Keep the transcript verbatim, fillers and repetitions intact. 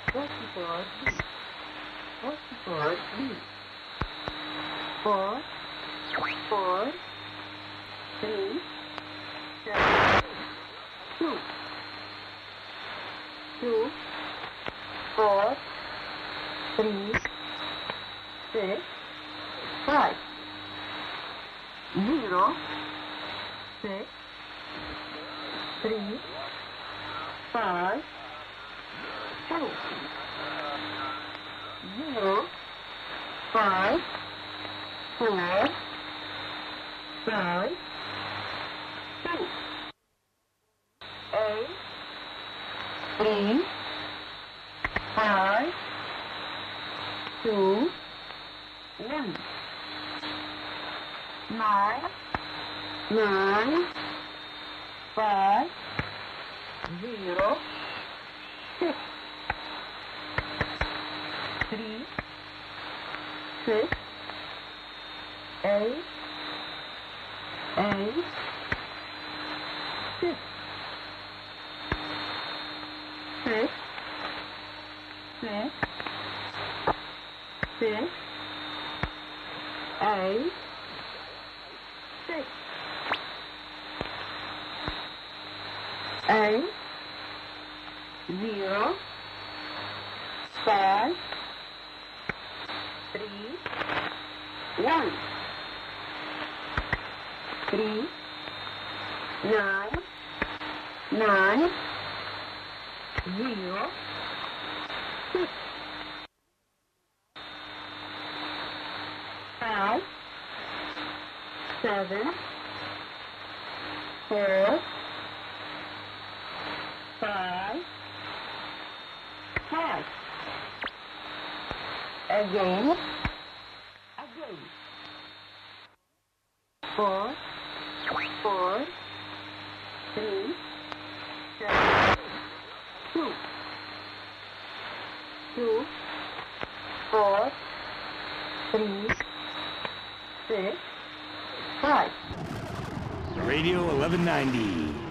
forty-four B. forty-four B. Four, four, three, seven, two, two, four, three, six, five, zero, six, three, five, two, zero, five, four, five, two, eight, three, five, two, one, nine, nine, five, zero, six, three, six, eight, eight, six, six, six, six, eight, six, eight, zero, five, three, one, three, nine, nine, zero, six, five, seven, four, five, five. Again, again. Four, four, three, seven, two, two, four, three, six, five. Radio eleven ninety.